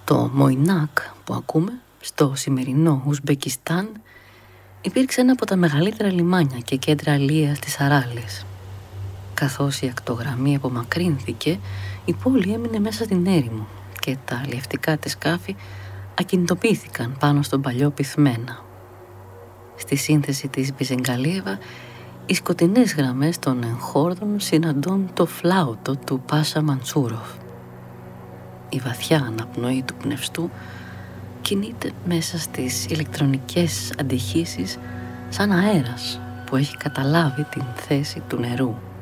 Το Μοϊνάκ που ακούμε στο σημερινό Ουσμπεκιστάν υπήρξε ένα από τα μεγαλύτερα λιμάνια και κέντρα αλίας της Αράλης. Καθώς η ακτογραμμή απομακρύνθηκε, η πόλη έμεινε μέσα στην έρημο και τα αλλιευτικά της σκάφη ακινητοποιήθηκαν πάνω στον παλιό πυθμένα. Στη σύνθεση της Μπιζεγκαλίεβα, οι σκοτεινές γραμμές των εγχόρδων συναντούν το φλάουτο του Πάσα Μαντσούροφ. Η βαθιά αναπνοή του πνευστού κινείται μέσα στις ηλεκτρονικές αντιχύσεις σαν αέρας που έχει καταλάβει την θέση του νερού.